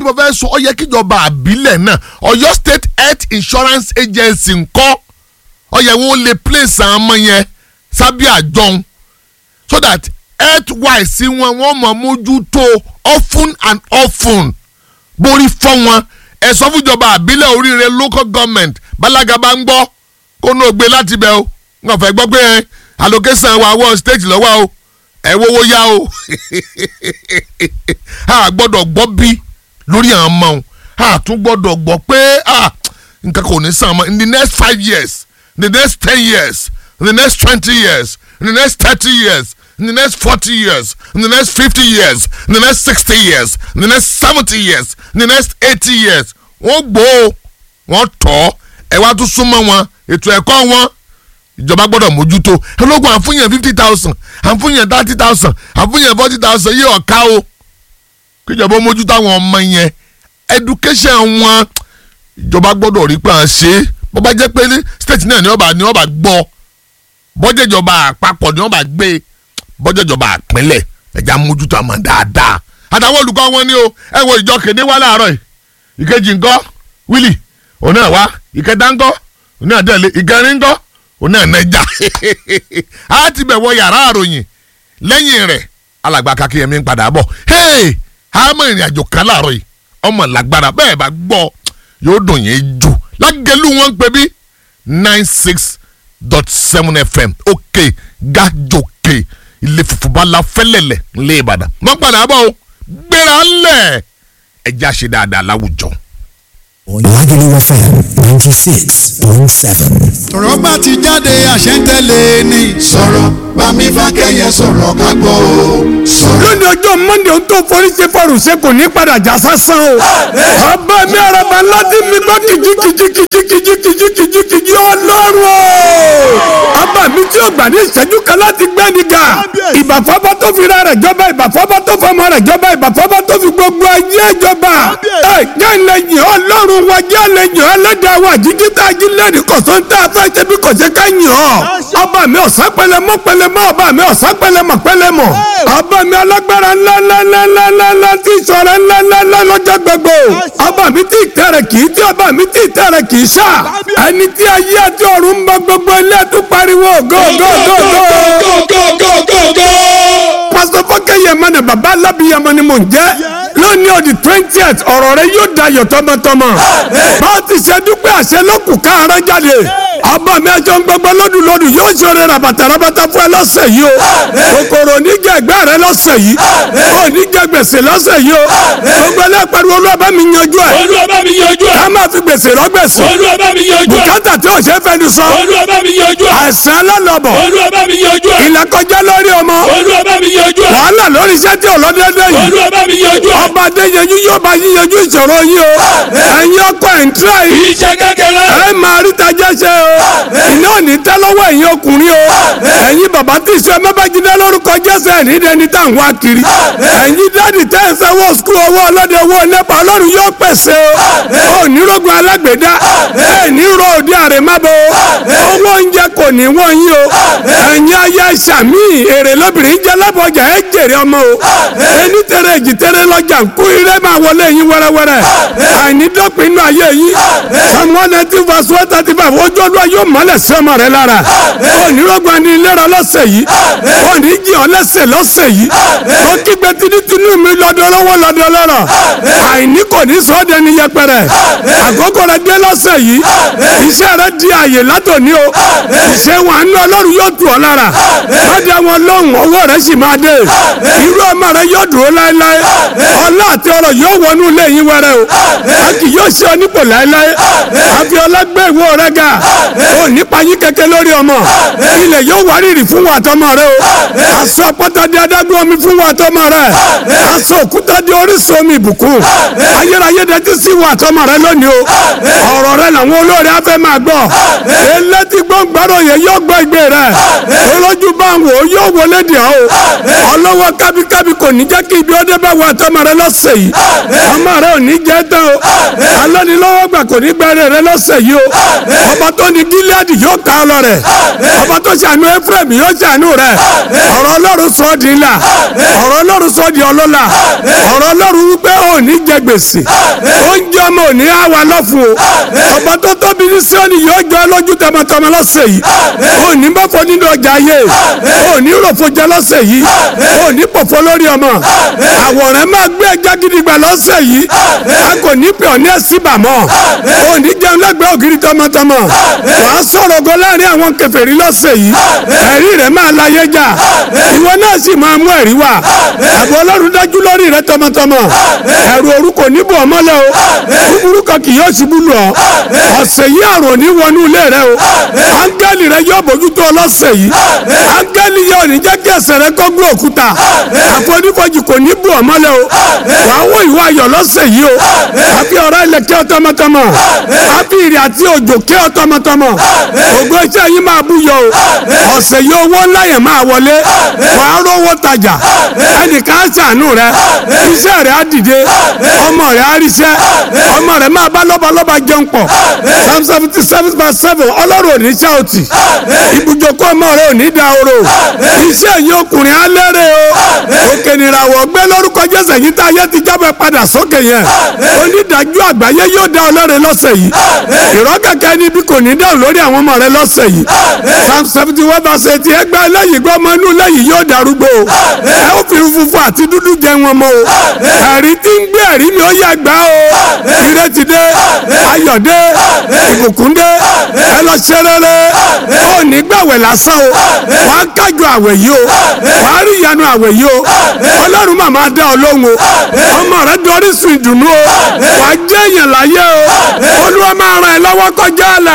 mo fẹ́ sọ ọ yẹ kíjọba àbílẹ̀ náà Ọ̀yọ́ State Health Insurance Agency ńkọ́ ọ yẹ wọ́n lè place àwọn ọmọ yẹn sábẹ́ àjọun so that health wise wọn mọ̀ mójútó often borí fọ́ wọn ẹ sọ fúnjọba àbílẹ̀ oríire local government bálaga bá ń gbọ́ kó náà gbé láti bẹ̀ o wọn fẹ́ gbọ́ pé allocation wa wọ́n stage lọ́wọ́ o ẹ wọ́wọ́ yá o a gbọ́dọ̀ gbọ́ bí lórí àwọn ọmọ wọn a tún gbọ́dọ̀ gbọ́ pé nǹkan kò ní sàn mọ́ in the next 5 years in the next 10 years in the next 20 years in the next 30 years in the next 40 years in the next 50 years in the next 60 years in the next 70 years in the next 80 years wọ́n gbọ́ wọ́n tọ́ ẹ wá tún súnmọ́ wọn ètò ẹ̀kọ́ wọn ìjọba gbọ́dọ̀ mójútó ológun àfúnyàn 50,000 àfúnyàn 30,000 àfúnyàn 40,000 yìí ọ̀ka o kíjọba mójútó àwọn ọmọ yẹn education wọn ìjọba gbọ́dọ̀ rí pé à ń ṣe bó bá jẹ́ pé state náà ni ọba gbọ́ bọ́jẹ́ ìjọba àpapọ̀ ni ọba gbé bọ́jẹ́ ìjọba àpínlẹ̀ ẹ̀já mójútó àmọ́ dáadáa àtàwọn olùkọ́ wọn ni o ẹ wo ìjọ kéde wá láàárọ̀ yìí ìkejì ńkọ́ Willie òun náà wá ìkẹta ńkọ́ òun náà tẹ̀lé ìkẹrin ńkọ́ òun náà nẹja á ti bẹ̀ wọ yàrá àròyìn lẹ́yìn rẹ̀ alàgbà Kakíyẹmí ń padà bọ̀ àmọ́ ìrìn àjò kan láàárọ̀ yìí ọmọ làgbára bẹ́ẹ̀ bá gbọ́ yóò dùn yín jù lágẹ̀lú wọn pé bí 96.7 FM òkè gàjòkè ilé funfun bá la fẹ́lẹ̀lẹ̀ ńlẹ̀ Ìbàdàn wọ́n padà bọ̀ o gbéra ńlẹ̀ ẹ̀já ṣe dáadáa láwùjọ. Lagelu FM 96.7. Tọ̀rọ̀ bá ti jáde àṣẹ ń tẹ̀lé ni. Sọ̀rọ̀ bámi fákẹ́yẹ sọ̀rọ̀ ká gbọ́ o. Sọ̀rọ̀. Lónìí ọjọ́ Monday tó forí ṣe fọrùn ṣe kò ní padà já sásán o. Ọba mi araba láti mi gbọ́ kìjikìjikìjikìjikìjikìjì Ọlọ́run o. Ọba mi tí ó gbà ní ìṣẹ́jú kan láti gbẹ́ni ga. Ìbàfọ́bá tó fi ra rẹ̀ jọba, ìbàfọ́bá tó fọmọ rẹ̀ jọba, ìbàfọ́bá tó fi gbogbo ayé jọba. Jẹ́ ìlẹ̀yìn Ọlọ́run wa jẹ́ ìlẹ̀yìn ẹlẹ́dàá wa jíjíta ajílẹ̀ ní kọ̀sọ́ńtà fẹ́ ṣe bí kò ṣe ká yìn ọ́. Ọba mi ọ̀sán pẹlẹmọ́ pẹlẹmọ́, ọba mi ọ̀sán pẹlẹmọ́ pẹlẹmọ́. Ọba mi alágbára ńláńláńláńláńlá tí ìṣọ̀rẹ́ ńláńláńlá lọ́jọ́ gbogbo. Ọba mi tí ìtẹ̀rẹ̀ kì í tí ọba mi tí ìtẹ̀rẹ̀ kì í ṣá. Ẹni tí ayé àti ọ̀run ń bọ gbogbo ilé tó pariwo go. Pásítọ̀ Fákẹ́yẹmọ ni bàbá alábìyamọ ni mò ń jẹ́. Lónìí ọdún 20th ọ̀rọ̀ rẹ yóò dayọ̀ tọmọtọmọ. Bá a ti ṣe dúpẹ́ àṣẹ lókùn káàárọ̀ jáde. Ọba mi ẹjọ́ ń gbogbo lódùlódù yóò ṣoore rabatarabata fún ẹ lọ́sẹ̀ yìí o. Kòkòrò oníjẹ ẹgbẹ́ rẹ lọ́sẹ̀ yìí. Oníjẹ gbèsè lọ́sẹ̀ yìí o. Gbogbo ẹlẹ́pẹ̀rù Olúwa bá mi yanjú ẹ̀. Olúwa bá mi yanjú ẹ̀. Ká máa fi gbèsè rọ́gbèsè. Olúwa bá mi yanjú ẹ̀. Bùkátà tí ò ṣe fẹ́ ni sọ. Olúwa bá mi yanjú ẹ̀. Àìsàn alálọ̀bọ̀. Olúwa bá mi yanjú ẹ̀. Ìlàkọjá lórí ọmọ. Olúwa bá mi yanjú ẹ̀. Wàhálà lórí iṣẹ́ tí ọlọ́dẹ́dẹ́ yìí. Olúwa bá mi yanjú ẹ̀. Ọba Adéyanjú yóò bá yín yanjú ìṣòro yín o. Ẹ̀yin ọkọ ẹ̀ ń tíra yìí. Iṣẹ́ kékeré. Ẹ máa rí tajẹ́ ṣe o. Iná ò ní tẹ́ lọ́wọ́ ẹ̀yin ọkùnrin o. Ẹ̀yin bàbá tí ìṣe mẹ́bàjídé lórúkọ Jésù ẹ̀ ní dẹni tá à ń wá kiri. Ẹ̀yin dáàdì tẹ́ ẹ̀ sẹ́wọ́ skul owó ọlọ́dẹ owó nípa Ọlọ́run yóò pèsè o. Ó ní rogun alágbèdá. Ẹ ní ro òde àrèmábọ̀ o. Owó oúnjẹ kò ní wọ́n yín o. Ẹ̀yin ayé ṣàmì èrè lóbìnrin jẹ́ lábọ̀jà ẹ̀ jèrè ọmọ o. Ẹni tẹ̀rẹ̀ èjì tẹ̀rẹ̀ lọ́jà ń kú ire máa wọlé yín wẹ́rẹ́wẹ́rẹ́. Àìní dọ́pin inú ayé yín. Samuel 19:35 ojú Olúwa yóò mọ́lẹ̀ sí ọmọ rẹ lára. Onírọ́gbọ̀n ni ìlera lọ́sẹ̀ yìí. Oníjì ọlẹ́sẹ̀ lọ́sẹ̀ yìí. Ó kígbe tinútinú mi lọ́dọ̀ lọ́wọ́ lọ́dọ̀ lọ́rọ̀. Àìní kò ní sọ ọ́ dẹni yẹpẹrẹ. Àkókò rẹ dé lọ́sẹ̀ yìí. Iṣẹ́ rẹ di àyè látòní o. Ìṣe wọn àánú Ọlọ́run yóò tù ọ́ lára. Lọ́dọ̀ wọn lọ́hùn owó rẹ sì máa dé. Irú ọmọ rẹ yóò dúró láéláé. Ọlá àti ọrọ̀ yóò wọnú ilé yín wẹrẹ o. A kì yóò ṣe onípò láéláé. Àfi ọlọ́gbẹ́ ìwọ rẹ ga. O nípa yín kẹ̀kẹ́ lórí ọmọ. Ilẹ̀ yóò wárìrì fún wa àtọmọ rẹ o. Aṣọ àpáta di adágún omi fún wa àtọmọ rẹ. Aṣọ òkúta di orísun omi ìbùkún. Ayérayé dẹ́jú sí wa àtọmọ rẹ lónìí o. Ọ̀rọ̀ rẹ làwọn olóore afẹ́ máa gbọ́. Elétí gbọ́ngbàrọ̀ yẹn yóò gbọ́ ìgbé rẹ. Olójú bá ń wò ó yóò wọlé dì ọ́ o. Ọlọ́wọ́ kábíkábí kò ní jẹ́ kí ibi ó dé bá wa àtọmọ rẹ lọ́sẹ̀ yìí. Ọmọ rẹ ò ní jẹ́ tán o. Alọ́nilọ́wọ́ gbà kò ní gbẹ́rẹ́ rẹ lọ́sẹ̀ yìí o. Ọba tó ní Gíleádì yóò ká ọ lọ rẹ̀. Ọba tó ṣàánú Éfúrẹ́mù yóò ṣàánú rẹ̀. Ọ̀rọ̀ Ọlọ́run sọ ọ́ di ńlá. Ọ̀rọ̀ Ọlọ́run sọ ọ́ di lọ́la ọ̀rọ̀ Ọlọ́run wípé ò ní jẹ gbèsè oúnjẹ ọmọ ò ní àwa lọ́fun o ọba tó tóbi ní Síónì yóò jọ lójú tọmọtọmọ lọ́sẹ̀ yìí ò ní bọ́fọ́ nínú ọjà ayé ò ní ròfo jẹ lọ́sẹ̀ yìí ò ní pòfo lórí ọmọ àwòrán máa gbé ẹja gidigba lọ́sẹ̀ yìí a kò ní pè ọ́ ní ẹ̀sìbà mọ́ ò ní jẹun lẹ́gbẹ̀ẹ́ ògiri tọmọtọmọ wàá sọ̀rọ̀ ogo láàrin àwọn kèfèrí lọ́sẹ̀ yìí ẹ̀rí rẹ̀ máa láyé jà ìwọ náà sì máa mú ẹ̀rí wá àbọ̀ Ọlọ́run dájú lórí rẹ̀ tọmọtọmọ ẹ̀rù òru kò ní bò ọ́ mọ́lẹ̀ o búburú kan kì yóò ṣubú lù ọ́ ọ̀sẹ̀ yìí àrùn ní wọnú ilé rẹ o áńgẹ́lì rẹ yóò bójútó ọlọ́sẹ̀ yìí áńgẹ́lì yóò ní jẹ́ kí ẹsẹ̀ rẹ kó gbé òkúta àfonífojì kò ní bù ọ́ mọ́lẹ̀ o wà á wọ ìwà ayọ̀ lọ́sẹ̀ yìí o àfi ọ̀rọ̀ ilẹ̀ kí ọ tọmọtọmọ àfi ìrì àti òjò kí ọ tọmọtọmọ ògo iṣẹ́ yìí máa bú yọ o ọ̀sẹ̀ yìí owó ńlá yẹn máa wọlé wà á rówó tajà ẹnìkan á ṣàánú rẹ iṣẹ́ rẹ á dìde ọmọ rẹ á ríṣẹ́ ọmọ rẹ máa bá lọ́balọ́ba jẹun pọ̀ Psalm 77:7 Ọlọ́run ò ní ṣáòtì ibùjókòó ọmọ rẹ ò ní dahoro iṣẹ́ yìí ọkùnrin á lérè o òkè nìràwọ̀ gbé lórúkọ Jésù yìí tá ayé ti jábọ̀ padà sókè yẹn onídàájú àgbáyé yóò dá ọlọ́rẹ̀ lọ́sẹ̀ yìí ìrọ́kẹ̀kẹ́ níbi kò ní dáhùn lórí àwọn ọmọ rẹ lọ́sẹ̀ yìí Psalm 71:8 ẹgbẹ́ eléyìí gbọ́ ọmọ inú lẹ́yìn yóò darúgbó ẹ ó fi funfun àti dúdú jẹ wọn mọ́ o ẹ̀rí tí ń gbé ẹ̀rí mi ó yẹ gbá o ìrètí dé ayọ̀ dé ìbùkún dé ẹ lọ ṣe rere ó ní gbàwẹ̀ lásán o wà á kájọ àwẹ̀ yìí o wà á rí ìyanu àwẹ̀ yìí o Ọlọ́run màmá dá ọ lóhùn o ọmọ rẹ dorí sùn ìdùnnú o wà á jẹ́ èèyàn láyé o Olúwa máa ràn ẹ́ lọ́wọ́ kọjá àlà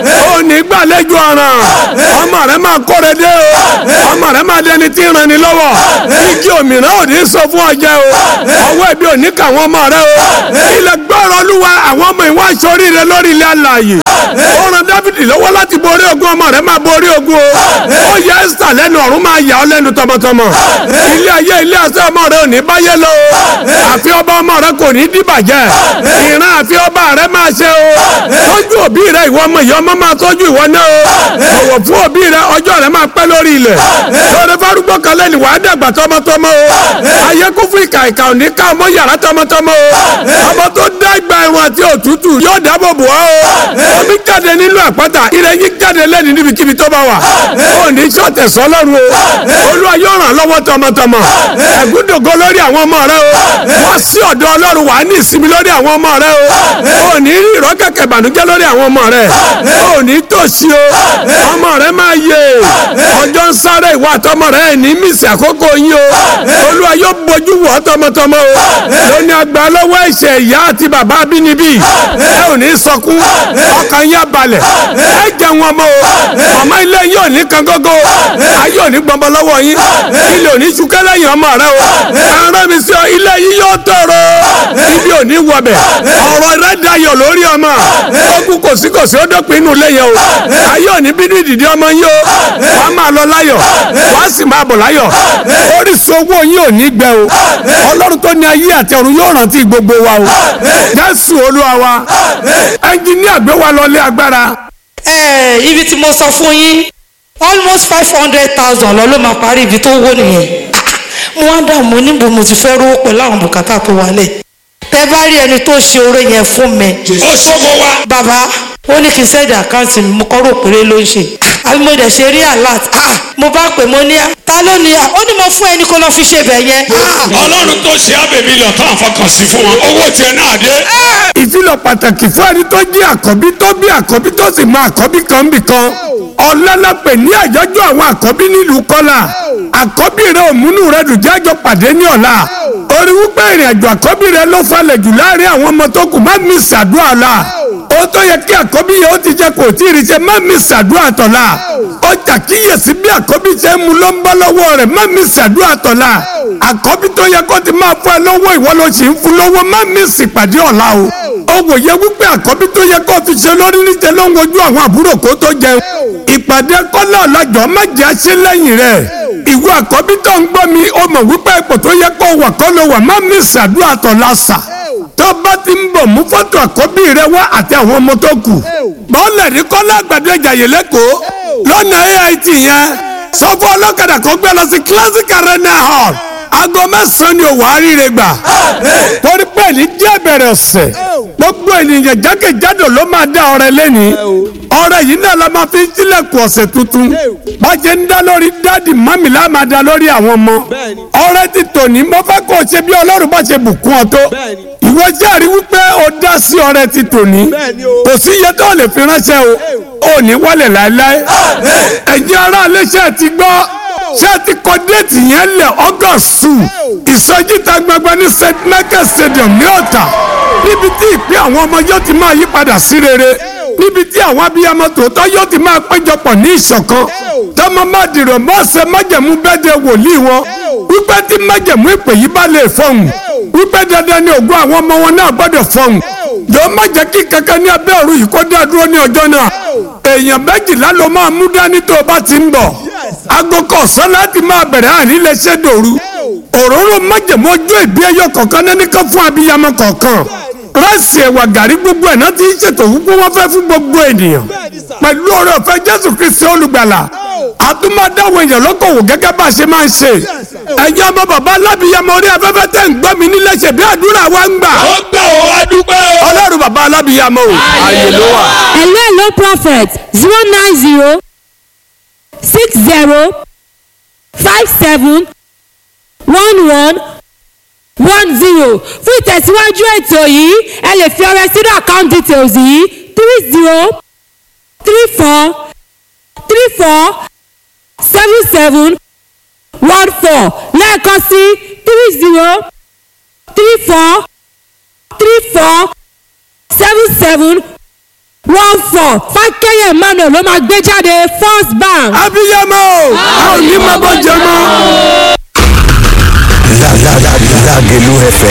ó ní gbàlejò ọ̀ràn ọmọ rẹ máa kóre dé o ọmọ rẹ máa dẹni tí ń ràn ní lọ́wọ́ igi òmìnira ò ní sọ fún ọjẹ́ o ọwọ́ ẹbí ò ní kà wọ́n ọmọ rẹ o ilẹ̀ gbọ́rọ̀ Olúwa àwọn ọmọ ìwà ìṣòrí rẹ lórí ilẹ̀ alààyè ó ràn Dáfídì lọ́wọ́ láti borí ogun ọmọ rẹ máa borí ogun o ó yẹ Ẹ́sítà lẹ́nu ọ̀run máa yà ọ́ lẹ́nu tọmọtọmọ ilé ayé ilé àṣẹ ọmọ rẹ ò ní báyé lọ o àfi ọba ọmọ rẹ kò ní dìbàjẹ́ ìran àfi ọba rẹ máa ṣe o tọ́jú òbí rẹ ìwọ ọmọ ìyá ọmọ máa tọ́jú ìwọ náà o ọ̀wọ̀ fún òbí rẹ ọjọ́ rẹ máa pẹ́ lórí ilẹ̀ lórí fárúgbó kan lẹ́nu wàá dàgbà tọmọtọmọ o ayé kún fún ìkà ìkà òní ká ọmọ yàrá tọmọtọmọ o ọmọ tó dá ìgbà ẹ̀rùn àti òtútù yóò dáàbò bò ọ́ o omi jáde nínú àpáta ìrẹ́yìn jáde lẹ́nu níbikíbi tó bá wà ó ní sọ́tẹ̀ sọ́lọ́run o Olúwa yóò ràn lọ́wọ́ tọmọtọmọ ẹ̀gúndògo lórí àwọn ọmọ rẹ o wá sí ọ̀dọ̀ Ọlọ́run wà ní ìsinmi lórí àwọn ọmọ rẹ o ò ní rí ìrọ́kẹ̀kẹ̀ ìbànújẹ́ lórí àwọn ọmọ rẹ ò ní tòṣì o ọmọ rẹ máa yè ọjọ́ ń sáré ìwà àtọmọ rẹ ní mísì àkókò yín o Olúwa yóò bójú wọ̀ tọmọtọmọ o lóní agbá lọ́wọ́ ẹ̀ṣẹ̀ ìyá àti bàbá abínibí ẹ ò ní sọkún ọkàn yín abalẹ̀ ẹ jẹun ọmọ o ọmọ ilé yín ò ní kan gógó ayé ò ní gbọmọ lọ́wọ́ yín ilé ò ní ṣúkẹ́ lẹ́yìn ọmọ rẹ o ẹran mi sí ọ ilé yín yóò tọrọ ibi ò ní wọbẹ̀ ọ̀rọ̀ rẹ dayọ̀ lórí ọmọ ogun kòsíkòsí ó dópin inú ilé yẹn o ayé ò ní bínú ìdìdí ọmọ yín o wàá máa lọ láyọ̀ wàá sì máa bọ̀ láyọ̀ orísun owó yín ò ní gbẹ o Ọlọ́run tó ní ayé àti ọ̀run yóò rántí gbogbo wa o Jésù Olúwa wa ẹnjìníà gbé wa lọlé agbára. Ibi tí mo sọ fún yín almost 500,000 lọ ló máa parí ibi tó wó nìyẹn mo wá dààmú níbo mo ti fẹ́ rówó pẹ̀lú àwọn bùkátà tó wálẹ̀ tẹ bá rí ẹni tó ṣe oore yẹn fún mi. ó ṣògo wa. bàbá ó ní kí n sẹ́ẹ̀dì àkáǹtì mi mo kọ́ rò péré ló ń ṣe àbí mo dẹ̀ ṣe rí alert mo bá pè mo ní ta ló ní ó ní mo fún ẹni kó lọ fi ṣe bẹ̀ yẹn. Ọlọ́run tó ṣe àbẹ̀mí lọ tán àfọkànsí fún wọn owó tiẹ̀ náà dé. ìfilọ̀ pàtàkì fún ẹni tó jí àkọ́bí tó bí àkọ́bí tó sì mọ àkọ́bí kan bì kan ọ̀làlápẹ̀ ní àjọjọ́ àwọn àkọ́bí nílùú kọ́là àkọ́bí rẹ òmùnú rẹ dùn jájọ pàdé ní ọ̀la orí wípé ìrìn àjò àkọ́bí rẹ ló falẹ̀ jù láàrin àwọn ọmọ tó kù má mi ṣàdúrà la ó tó yẹ kí àkọ́bí yẹn ó ti jẹ kò tí ì rí ṣe má mi ṣàdúrà tọ̀la ó ṣàkíyèsí bí àkọ́bí ṣe ń mu ló ń bọ́ lọ́wọ́ rẹ̀ má mi ṣàdúrà tọ̀la àkọ́bí tó yẹ kó ti máa fún ẹ lọ́wọ́ ìwọ ló sì ń fún lọ́wọ́ má mi ṣèpàdé ọ̀la o ó wòye wípé àkọ́bí tó yẹ kó fi ṣe lórí níjẹ ló ń wojú àwọn àbúrò kó tó jẹun ìpàdé kọ́lá ọ̀làjọ́ má jẹ́ àṣẹ lẹ́yìn rẹ̀ ìwọ àkọ́bí tó ń gbọ́ mi ó mọ̀ wípé ipò tó yẹ kó wà kọ́ ló wà má mi ṣàdúrà tọ̀la sà tó bá ti ń bọ̀ mú fọ́tò àkọ́bí rẹ wá àti àwọn ọmọ tó kù bọ́ọ̀lẹ̀ ní kọ́lá àgbàdo Ìjàyè lẹ́kọ̀ọ́ lọ́nà AIT yẹn sọ fún ọlọ́kadà kó gbé lọ sí Classic Arena Hall aago 9 ni òwò àríire gbà torí pé ní jẹ́ bẹ̀rẹ̀ ọ̀sẹ̀ gbogbo ènìyàn jákèjádò ló máa dá ọrẹ lẹ́ni ọrẹ yìí náà la máa fi ń sílẹ̀kùn ọ̀sẹ̀ tuntun bàjẹ́ ń dá lórí dáàdì mọ́mì la máa dá lórí àwọn ọmọ ọrẹ ti tòní mo fẹ́ kó o ṣe bí Ọlọ́run bá ṣe bùkún ọ tó ìwọ jẹ́rìí wípé o dá sí ọrẹ ti tòní kò sí iye tó lè fi ránṣẹ́ o ò ní wálẹ̀ láéláé ẹ̀yin ará iléeṣẹ́ ti gbọ́ ṣé ti kọ déètì yẹn lẹ̀ August ìsọjí ta gbangba ní St. Michael Stadium ní Ọ̀tà níbi tí ìpín àwọn ọmọ yóò ti máa yí padà sí rere níbi tí àwọn abiyamọ tòótọ́ yóò ti máa péjọpọ̀ ní ìṣọ̀kan tọmọ máa dìrò mọ́ọ̀sẹ̀ májẹ̀mú bẹ́ẹ̀dẹ̀ wòlíì wọn wípé tí májẹ̀mú ìpè yìí bá lè fọhùn wípé dandan ni ògùn àwọn ọmọ wọn náà gbọ́dọ̀ fọhùn yóò má jẹ́ kí kankan ní abẹ́ òru yìí kó dá dúró ní ọjọ́ náà èèyàn 12 ló máa mú dání tó o bá ti ń bọ̀ aago kọ̀ọ̀sán láti máa bẹ̀rẹ̀ àní lè ṣe dòru òróró májẹ̀mú ọjọ́ ìbí ẹyọ kọ̀ọ̀kan náà nìkan fún abiyamọ kọ̀ọ̀kan ráìsì ẹ̀wà gàrí gbogbo ẹ̀ náà ti ń ṣètò wípé wọ́n fẹ́ fún gbogbo ènìyàn pẹ̀lú oore ọ̀fẹ́ Jésù Kristi olùgbàlà àtúmọ̀dáwọ̀ èèyàn lókòwò gẹ́gẹ́ bá a ṣe máa ń ṣe ẹ̀yin ọmọ bàbá alábìyamọ orí afẹ́fẹ́ tẹ̀ ń gbọ́ mi nílé ṣe bí àdúrà wa ń gbà. ó gbà ó adúpẹ́ o. Ọlọ́run bàbá alábìyamọ o ààyè ló wà. hello prophet 090 60 57 11 10 fún ìtẹ̀síwájú ètò yìí ẹ lè fi ọrẹ sínú account details yìí 30 34 34 77 14 lẹ́ẹ̀kan sí 30 34 34 77 14 Fákẹ́yẹ Emmanuel ló máa gbé jáde First Bank. abiyamọ a ò ní máa bọ́ jẹ mọ́. Lágẹ̀lú FM